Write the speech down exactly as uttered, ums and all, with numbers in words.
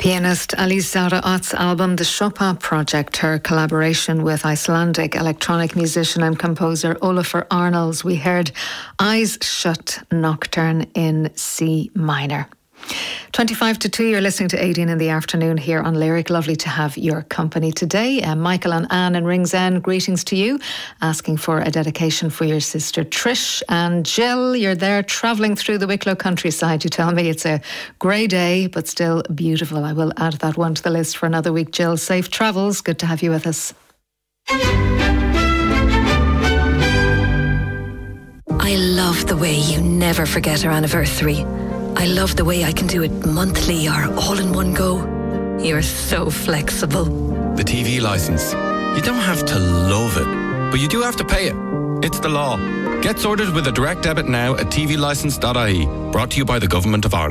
Pianist Alizara Ott's album The Chopin Project, her collaboration with Icelandic electronic musician and composer Olafur Arnalds. We heard Eyes Shut Nocturne in C minor. twenty-five to two, you're listening to eighteen in the afternoon here on Lyric. Lovely to have your company today. Uh, Michael and Anne in Ringsend, greetings to you, asking for a dedication for your sister Trish. And Jill, you're there travelling through the Wicklow countryside. You tell me it's a grey day, but still beautiful. I will add that one to the list for another week. Jill, safe travels. Good to have you with us. I love the way you never forget our anniversary. I love the way I can do it monthly or all in one go. You're so flexible. The T V licence. You don't have to love it, but you do have to pay it. It's the law. Get sorted with a direct debit now at t v licence dot I E. Brought to you by the Government of Ireland.